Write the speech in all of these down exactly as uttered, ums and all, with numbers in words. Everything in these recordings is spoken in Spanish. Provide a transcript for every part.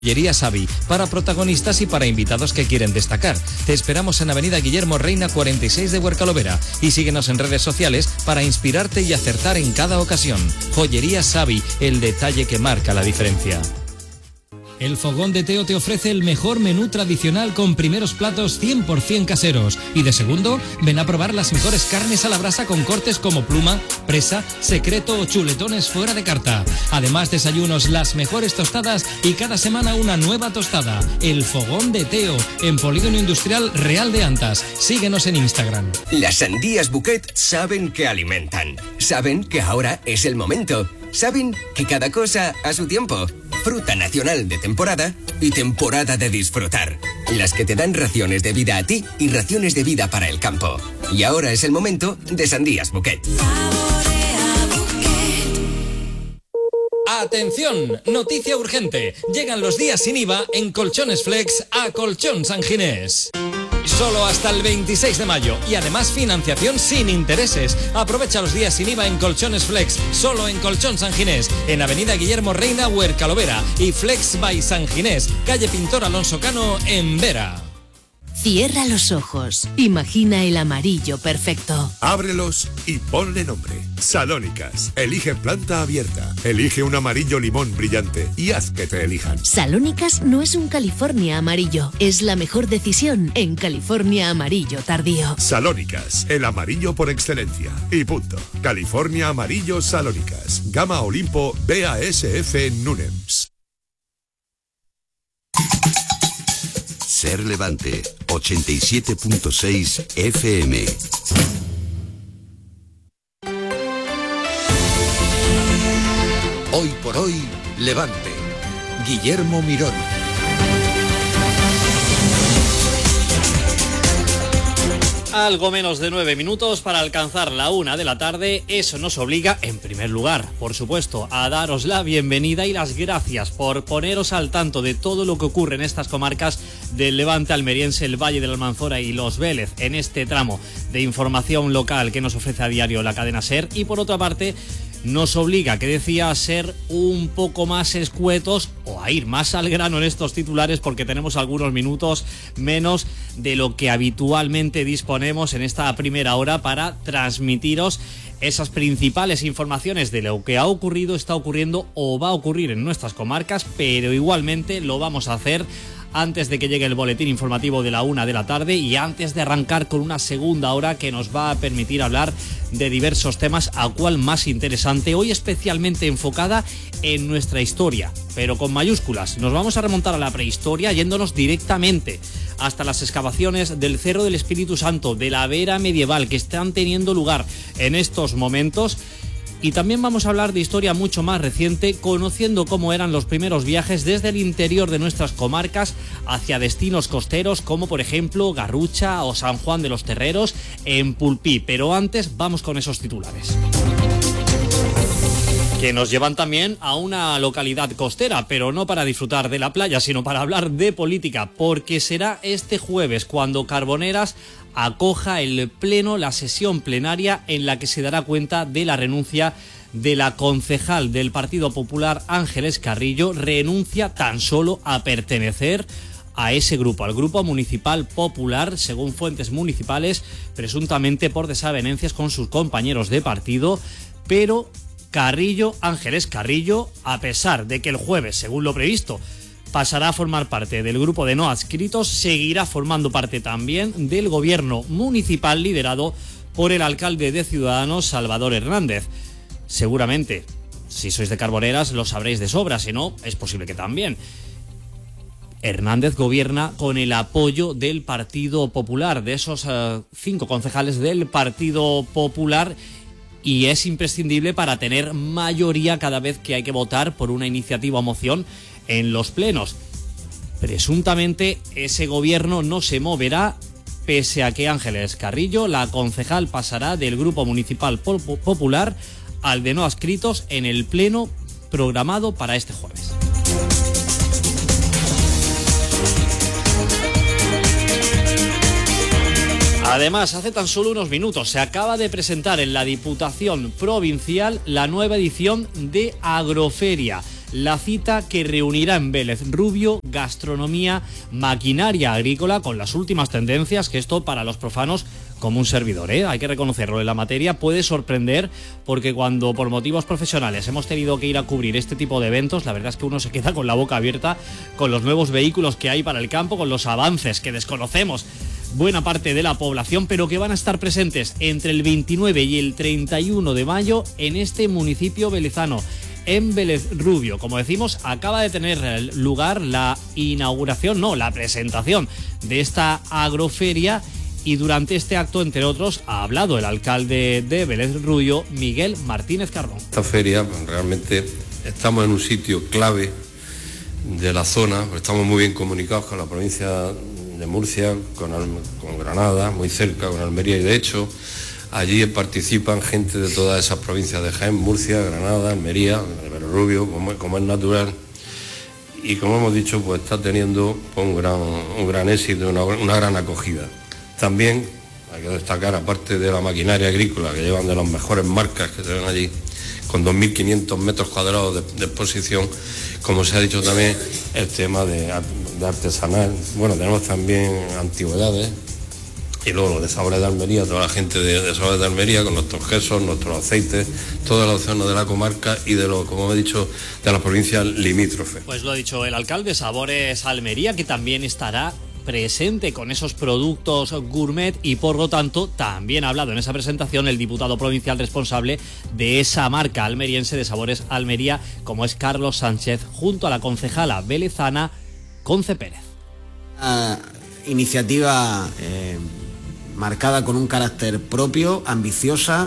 Joyería Xavi, para protagonistas y para invitados que quieren destacar. Te esperamos en Avenida Guillermo Reina cuarenta y seis de Huercalovera y síguenos en redes sociales para inspirarte y acertar en cada ocasión. Joyería Xavi, el detalle que marca la diferencia. El Fogón de Teo te ofrece el mejor menú tradicional con primeros platos cien por ciento caseros. Y de segundo, ven a probar las mejores carnes a la brasa con cortes como pluma, presa, secreto o chuletones fuera de carta. Además, desayunos, las mejores tostadas y cada semana una nueva tostada. El Fogón de Teo, en Polígono Industrial Real de Antas. Síguenos en Instagram. Las sandías Bouquet saben que alimentan. Saben que ahora es el momento. Saben que cada cosa a su tiempo. Fruta nacional de temporada y temporada de disfrutar. Las que te dan raciones de vida a ti y raciones de vida para el campo. Y ahora es el momento de sandías Bouquet. ¡Atención! Noticia urgente. Llegan los días sin I V A en Colchones Flex a Colchón San Ginés. Solo hasta el veintiséis de mayo y además financiación sin intereses. Aprovecha los días sin I V A en Colchones Flex, solo en Colchón San Ginés, en Avenida Guillermo Reina, Huercalovera y Flex by San Ginés, calle Pintor Alonso Cano, en Vera. Cierra los ojos, imagina el amarillo perfecto. Ábrelos y ponle nombre. Salónicas. Elige planta abierta. Elige un amarillo limón brillante y haz que te elijan. Salónicas no es un California amarillo, es la mejor decisión en California amarillo tardío. Salónicas, el amarillo por excelencia. Y punto. California amarillo Salónicas. Gama Olimpo B A S F Nunems. Ser Levante, ochenta y siete punto seis F M. Hoy por hoy, Levante. Guillermo Mirón. Algo menos de nueve minutos para alcanzar la una de la tarde. Eso nos obliga, en primer lugar, por supuesto, a daros la bienvenida y las gracias por poneros al tanto de todo lo que ocurre en estas comarcas del Levante almeriense, el Valle de la Almanzora y Los Vélez, en este tramo de información local que nos ofrece a diario la cadena SER. Y por otra parte, nos obliga, que decía, a ser un poco más escuetos o a ir más al grano en estos titulares, porque tenemos algunos minutos menos de lo que habitualmente disponemos en esta primera hora para transmitiros esas principales informaciones de lo que ha ocurrido, está ocurriendo o va a ocurrir en nuestras comarcas, pero igualmente lo vamos a hacer antes de que llegue el boletín informativo de la una de la tarde y antes de arrancar con una segunda hora que nos va a permitir hablar de diversos temas, a cual más interesante, hoy especialmente enfocada en nuestra historia, pero con mayúsculas. Nos vamos a remontar a la prehistoria yéndonos directamente hasta las excavaciones del Cerro del Espíritu Santo, de la Vera medieval, que están teniendo lugar en estos momentos. Y también vamos a hablar de historia mucho más reciente, conociendo cómo eran los primeros viajes desde el interior de nuestras comarcas hacia destinos costeros como por ejemplo Garrucha o San Juan de los Terreros en Pulpí. Pero antes vamos con esos titulares, que nos llevan también a una localidad costera, pero no para disfrutar de la playa, sino para hablar de política, porque será este jueves cuando Carboneras acoja el pleno, la sesión plenaria en la que se dará cuenta de la renuncia de la concejal del Partido Popular, Ángeles Carrillo. Renuncia tan solo a pertenecer a ese grupo, al Grupo Municipal Popular, según fuentes municipales, presuntamente por desavenencias con sus compañeros de partido, pero Carrillo, Ángeles Carrillo, a pesar de que el jueves, según lo previsto, pasará a formar parte del grupo de no adscritos, seguirá formando parte también del gobierno municipal liderado por el alcalde de Ciudadanos, Salvador Hernández. Seguramente, si sois de Carboneras, lo sabréis de sobra, si no, es posible que también. Hernández gobierna con el apoyo del Partido Popular, de esos uh, cinco concejales del Partido Popular, y es imprescindible para tener mayoría cada vez que hay que votar por una iniciativa o moción en los plenos. Presuntamente ese gobierno no se moverá, pese a que Ángeles Carrillo, la concejal, pasará del Grupo Municipal Popular al de no adscritos en el pleno programado para este jueves. Además, hace tan solo unos minutos se acaba de presentar en la Diputación Provincial la nueva edición de Agroferia, la cita que reunirá en Vélez Rubio gastronomía, maquinaria agrícola con las últimas tendencias, que esto para los profanos como un servidor, ¿eh? Hay que reconocerlo, en la materia puede sorprender, porque cuando por motivos profesionales hemos tenido que ir a cubrir este tipo de eventos, la verdad es que uno se queda con la boca abierta con los nuevos vehículos que hay para el campo, con los avances que desconocemos buena parte de la población, pero que van a estar presentes entre el veintinueve y el treinta y uno de mayo en este municipio velezano, en Vélez Rubio. Como decimos, acaba de tener lugar la inauguración, no, la presentación de esta agroferia, y durante este acto, entre otros, ha hablado el alcalde de Vélez Rubio, Miguel Martínez Carbón. Esta feria, pues, realmente estamos en un sitio clave de la zona, pues estamos muy bien comunicados con la provincia de Murcia, con, con Granada, muy cerca, con Almería, y de hecho allí participan gente de todas esas provincias de Jaén, Murcia, Granada, Almería, Vélez Rubio, como, como es natural. Y como hemos dicho, pues está teniendo un gran, un gran éxito, una, una gran acogida. También hay que destacar, aparte de la maquinaria agrícola, que llevan de las mejores marcas que se ven allí, con dos mil quinientos metros cuadrados de, de exposición, como se ha dicho también, el tema de, de artesanal. Bueno, tenemos también antigüedades, y luego lo de Sabores de Almería, toda la gente de, de Sabores de Almería, con nuestros quesos, nuestros aceites, toda la zona de la comarca y de lo, como he dicho, de las provincias limítrofes. Pues lo ha dicho el alcalde, Sabores Almería, que también estará presente con esos productos gourmet, y por lo tanto también ha hablado en esa presentación el diputado provincial responsable de esa marca almeriense de Sabores Almería, como es Carlos Sánchez, junto a la concejala velezana Conce Pérez. Una iniciativa eh, marcada con un carácter propio, ambiciosa,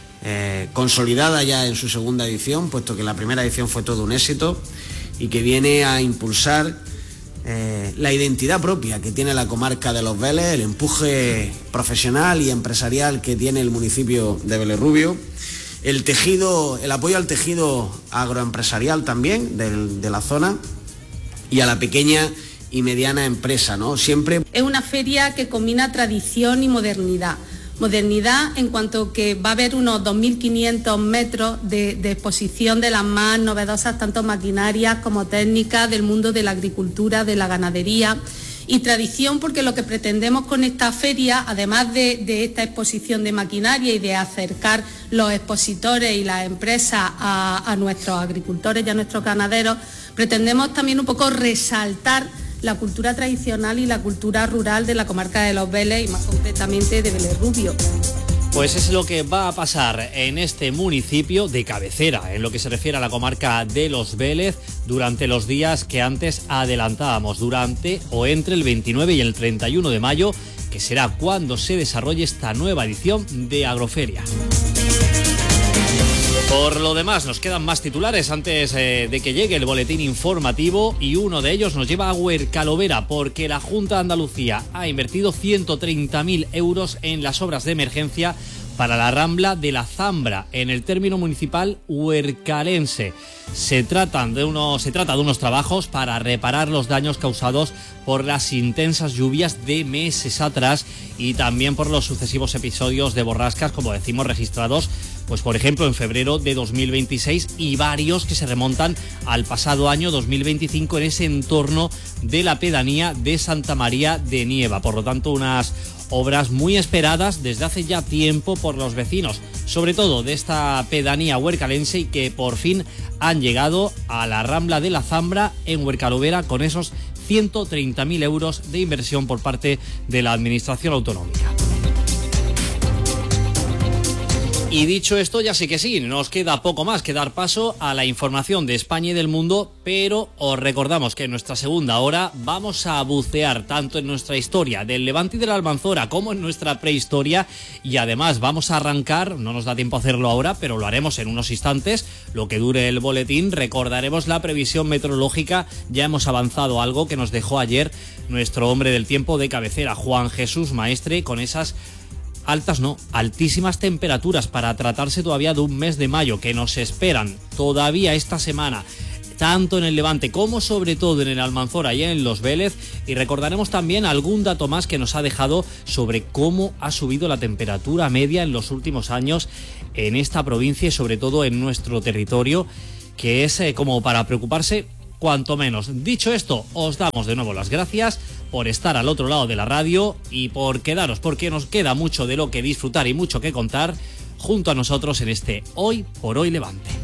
eh, consolidada ya en su segunda edición, puesto que la primera edición fue todo un éxito, y que viene a impulsar Eh, la identidad propia que tiene la comarca de Los Vélez, el empuje profesional y empresarial que tiene el municipio de Vélez Rubio, el tejido, el apoyo al tejido agroempresarial también del, de la zona, y a la pequeña y mediana empresa, ¿no? Siempre es una feria que combina tradición y modernidad. Modernidad en cuanto que va a haber unos dos mil quinientos metros de, de exposición de las más novedosas, tanto maquinarias como técnicas del mundo de la agricultura, de la ganadería, y tradición porque lo que pretendemos con esta feria, además de, de esta exposición de maquinaria y de acercar los expositores y las empresas a, a nuestros agricultores y a nuestros ganaderos, pretendemos también un poco resaltar la cultura tradicional y la cultura rural de la comarca de Los Vélez, y más concretamente de Vélez Rubio. Pues es lo que va a pasar en este municipio de cabecera, en lo que se refiere a la comarca de Los Vélez, durante los días que antes adelantábamos, durante o entre el veintinueve y el treinta y uno de mayo, que será cuando se desarrolle esta nueva edición de Agroferia. Por lo demás, nos quedan más titulares antes eh, de que llegue el boletín informativo, y uno de ellos nos lleva a Huercalovera, porque la Junta de Andalucía ha invertido ciento treinta mil euros en las obras de emergencia para la Rambla de la Zambra, en el término municipal huercalense. Se tratan de unos, se trata de unos trabajos para reparar los daños causados por las intensas lluvias de meses atrás, y también por los sucesivos episodios de borrascas, como decimos, registrados, pues por ejemplo en febrero de dos mil veintiséis, y varios que se remontan al pasado año dos mil veinticinco en ese entorno de la pedanía de Santa María de Nieva. Por lo tanto, unas obras muy esperadas desde hace ya tiempo por los vecinos, sobre todo de esta pedanía huercalense, y que por fin han llegado a la Rambla de la Zambra en Huercalovera con esos ciento treinta mil euros de inversión por parte de la Administración Autonómica. Y dicho esto, ya sí que sí, nos queda poco más que dar paso a la información de España y del mundo, pero os recordamos que en nuestra segunda hora vamos a bucear tanto en nuestra historia del Levante y de la Almanzora como en nuestra prehistoria, y además vamos a arrancar, no nos da tiempo a hacerlo ahora, pero lo haremos en unos instantes, lo que dure el boletín. Recordaremos la previsión meteorológica, ya hemos avanzado algo que nos dejó ayer nuestro hombre del tiempo de cabecera, Juan Jesús Maestre, con esas altas, no, altísimas temperaturas para tratarse todavía de un mes de mayo que nos esperan todavía esta semana, tanto en el Levante como sobre todo en el Almanzora y en Los Vélez. Y recordaremos también algún dato más que nos ha dejado sobre cómo ha subido la temperatura media en los últimos años en esta provincia y sobre todo en nuestro territorio, que es eh, como para preocuparse cuanto menos. Dicho esto, os damos de nuevo las gracias por estar al otro lado de la radio y por quedaros, porque nos queda mucho de lo que disfrutar y mucho que contar junto a nosotros en este Hoy por Hoy Levante.